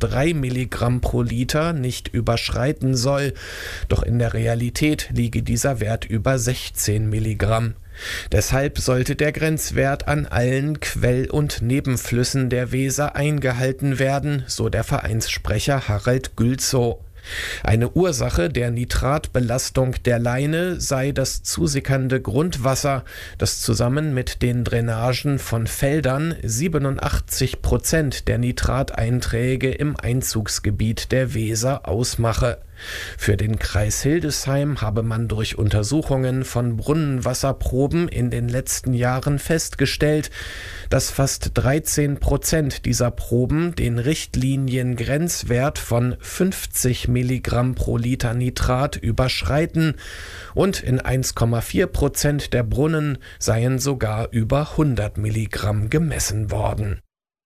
3 Milligramm pro Liter nicht überschreiten soll. Doch in der Realität liege dieser Wert über 16 Milligramm. Deshalb sollte der Grenzwert an allen Quell- und Nebenflüssen der Weser eingehalten werden, so der Vereinssprecher Harald Gülzow. Eine Ursache der Nitratbelastung der Leine sei das zusickernde Grundwasser, das zusammen mit den Drainagen von Feldern 87% der Nitrateinträge im Einzugsgebiet der Weser ausmache. Für den Kreis Hildesheim habe man durch Untersuchungen von Brunnenwasserproben in den letzten Jahren festgestellt, dass fast 13% dieser Proben den Richtliniengrenzwert von 50 Milligramm pro Liter Nitrat überschreiten und in 1,4% der Brunnen seien sogar über 100 Milligramm gemessen worden.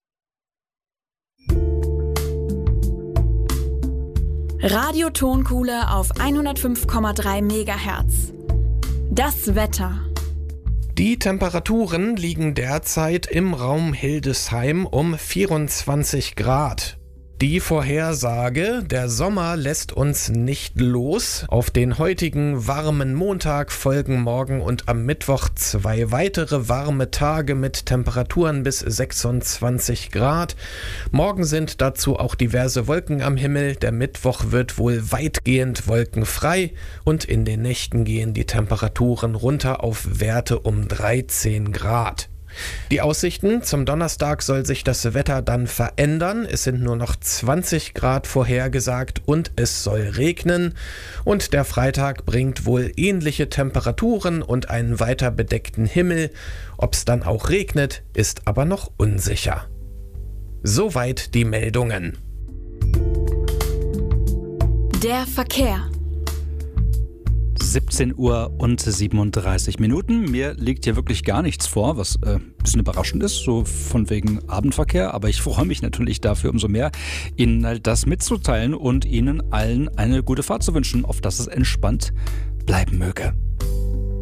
Radio-Tonkuhle auf 105,3 MHz. Das Wetter. Die Temperaturen liegen derzeit im Raum Hildesheim um 24 Grad. Die Vorhersage, der Sommer lässt uns nicht los. Auf den heutigen warmen Montag folgen morgen und am Mittwoch 2 weitere warme Tage mit Temperaturen bis 26 Grad. Morgen sind dazu auch diverse Wolken am Himmel. Der Mittwoch wird wohl weitgehend wolkenfrei und in den Nächten gehen die Temperaturen runter auf Werte um 13 Grad. Die Aussichten: zum Donnerstag soll sich das Wetter dann verändern. Es sind nur noch 20 Grad vorhergesagt und es soll regnen. Und der Freitag bringt wohl ähnliche Temperaturen und einen weiter bedeckten Himmel. Ob es dann auch regnet, ist aber noch unsicher. Soweit die Meldungen. Der Verkehr. 17 Uhr und 37 Minuten. Mir liegt hier wirklich gar nichts vor, was ein bisschen überraschend ist, so von wegen Abendverkehr. Aber ich freue mich natürlich dafür umso mehr, Ihnen all das mitzuteilen und Ihnen allen eine gute Fahrt zu wünschen, auf dass es entspannt bleiben möge.